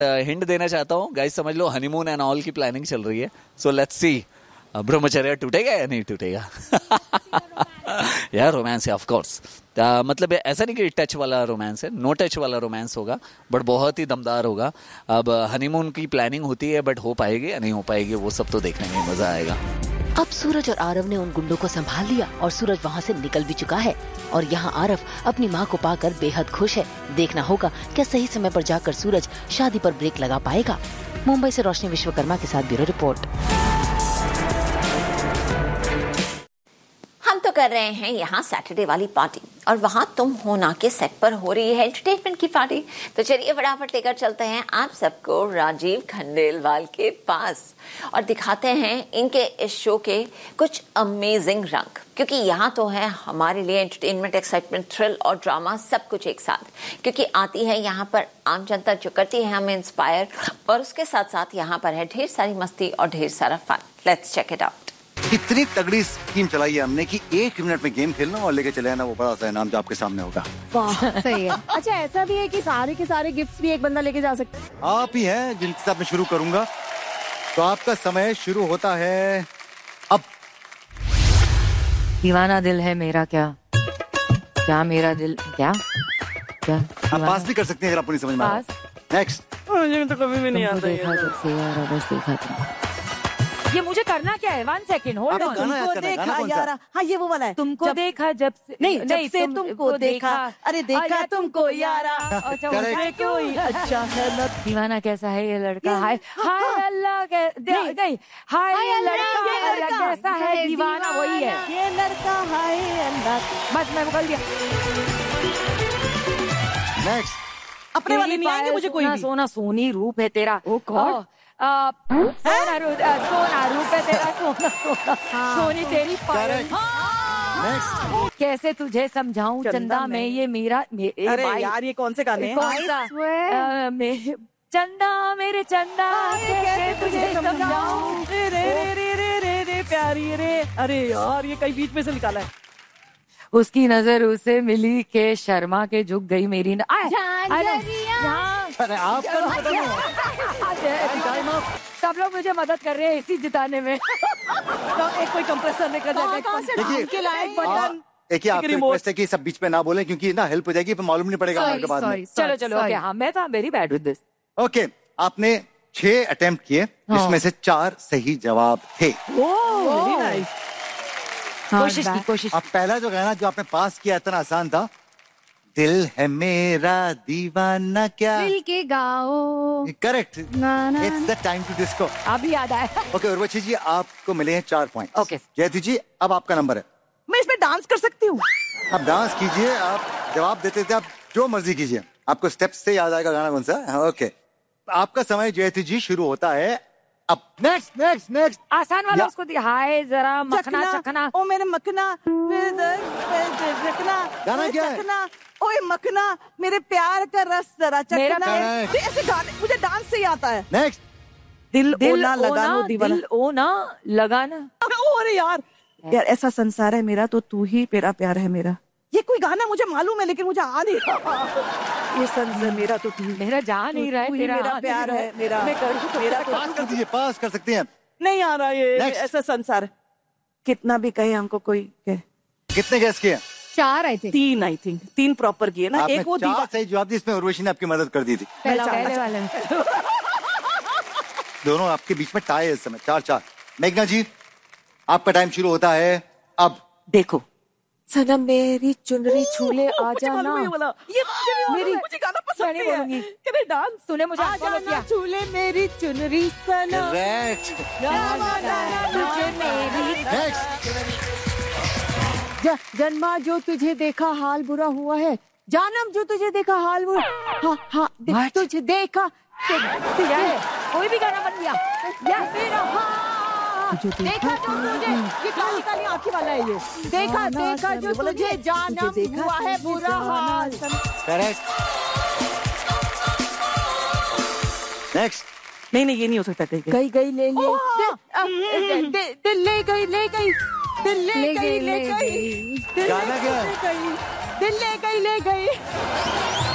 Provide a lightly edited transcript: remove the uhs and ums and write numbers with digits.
Hint देना चाहता हूँ गाइस, समझ लो हनीमून एंड ऑल की प्लानिंग चल रही है. सो लेट्स सी ब्रह्मचर्य टूटेगा या नहीं टूटेगा. यार रोमांस है ऑफ कोर्स. मतलब ऐसा नहीं कि टच वाला रोमांस है, नो टच वाला रोमांस होगा, बट बहुत ही दमदार होगा. अब हनीमून की प्लानिंग होती है, बट हो पाएगी या नहीं हो पाएगी वो सब तो देखने में मजा आएगा. अब सूरज और आरव ने उन गुंडों को संभाल लिया और सूरज वहाँ से निकल भी चुका है. और यहाँ आरव अपनी माँ को पाकर बेहद खुश है. देखना होगा क्या सही समय पर जाकर सूरज शादी पर ब्रेक लगा पाएगा. मुंबई से रोशनी विश्वकर्मा के साथ ब्यूरो रिपोर्ट. हम तो कर रहे हैं यहाँ सैटरडे वाली पार्टी और वहाँ तुम हो ना के सेट पर हो रही है एंटरटेनमेंट की पार्टी. तो चलिए फटाफट लेकर चलते हैं आप सबको राजीव खंडेलवाल के पास और दिखाते हैं इनके इस शो के कुछ अमेजिंग रंग. क्योंकि यहाँ तो है हमारे लिए एंटरटेनमेंट, एक्साइटमेंट, थ्रिल और ड्रामा सब कुछ एक साथ. क्योंकि आती है यहाँ पर आम जनता जो करती है हमें इंस्पायर, और उसके साथ साथ यहाँ पर है ढेर सारी मस्ती और ढेर सारा fun. Let's check it out. इतनी तगड़ी स्कीम चलाई है हमने कि 1 मिनट में गेम खेलना और लेके चले आना वो बड़ा सा इनाम जो आपके सामने होगा. वाह सही है. अच्छा ऐसा भी है कि सारे के सारे गिफ्ट्स भी एक बंदा लेके जा सकता है. आप ही हैं जिनके साथ मैं शुरू करूंगा. तो आपका समय शुरू होता है अब. दीवाना दिल है मेरा क्या क्या मेरा दिल क्या क्या. आप पास भी कर सकते हैं अगर आपको नहीं समझ में आ रहा. नेक्स्ट. मुझे तो कभी भी नहीं आता. देखा जब से यार बस देखा तुम. ये मुझे करना क्या है. 1 सेकेंड होल्ड ऑन. तुमको देखा यार. हाँ ये वो वाला है. तुमको देखा जब से नहीं जब से तुमको देखा. अरे देखा तुमको यारा. अच्छा उसमें क्यों. अच्छा है. दीवाना कैसा है ये लड़का. हाय हाय अल्लाह गई. हाय लड़का कैसा है. दीवाना वही है ये लड़का. हाय अल्लाह. बस मैं बोल दिया. नेक्स्ट. अपने वाले नहीं आएंगे मुझे कोई भी. सोना सोनी रूप है तेरा. ओ गॉड. सोना रूप है तेरा. सोना सोनी तेरी पायल. नेक्स्ट. कैसे तुझे समझाऊं चंदा में ये मेरा. अरे यार ये कौन से गाने हैं. कौन सा. चंदा मेरे चंदा कैसे तुझे समझाऊं. रे प्यारी रे. अरे यार ये कहीं बीच में से निकाला है. उसकी नजर उसे मिली के शर्मा के झुक गई मेरी. अरे सब लोग मुझे मदद कर रहे हैं इसी जिताने में. तो एक कोई कंप्रेसर लेकर जाएगा. देखिए आपकी रिक्वेस्ट है कि सब बीच में ना बोले क्योंकि ना हेल्प हो जाएगी फिर मालूम नहीं पड़ेगा हमारे बाद में. चलो ओके. हाँ मैं तो very bad with this. Okay आपने 6 अटेम्प्ट किए जिसमें से 4 सही जवाब थे. कोशिश. अब पहला जो गाना जो आपने पास किया इतना आसान था. दिल है मेरा दीवाना क्या. दिल के गाओ. Correct. It's the time to disco. अभी याद आया. ओके उर्वशी जी आपको मिले हैं 4 पॉइंट. ओके जयतु जी अब आपका नंबर है. मैं इसमें डांस कर सकती हूँ. आप डांस कीजिए. आप जवाब देते थे. आप जो मर्जी कीजिए. आपको स्टेप्स से याद आएगा गाना कौन सा. ओके आपका समय जयतु जी शुरू होता है अब. नेक्स्ट आसान वाला उसको दिया. हाय जरा मखना चखना. ओ मेरे मखना. गाना क्या है. ओए मखना मेरे प्यार का रस जरा चखना. ऐसे गाने मुझे डांस से ही आता है. नेक्स्ट. दिल ओना लगाना दीवाना. दिल ओना लगाना. अरे यार ऐसा संसार है मेरा तो तू ही मेरा प्यार है मेरा. ये कोई गाना मुझे मालूम है लेकिन मुझे आ नहीं रहा. ये संसार मेरा तो तू मेरा जा नहीं रहा है. मेरा प्यार है मेरा. मैं मेरा पास कर दीजिए. पास कर सकते हैं. नहीं आ रहा ये ऐसा संसार. कितना भी कहे हमको कोई कहे. कितने गैस किए. 4 I think. 3 I think. 3 proper किए ना. एक वो 4 सही जवाब दी. इसमें उर्वशी ने आपकी मदद कर दी थी. पहले वाले में. दोनों आपके बीच में टाई है इस समय. 4-4. मेघना जी आपका टाइम शुरू होता है अब. देखो सनम मेरी चुनरी छूले आ जाना. ये मेरी मुझे गाना पसंद है. करे डांस. तूने मुझे आ जाना छूले मेरी चुनरी सनम. जन्मा जो तुझे देखा हाल बुरा हुआ है. जानम जो तुझे देखा हाल बुरा. हाँ तुझे देखा. कोई भी गाना बन गया. देखा जो तुझे. ये काली काली आँखें वाला है ये. देखा जो तुझे जानम हुआ है बुरा हाल. करेक्ट. नेक्स्ट. नहीं ये नहीं हो सकता. गई ले दिल ले गई दिल ले गई गाना क्या है. दिल ले गई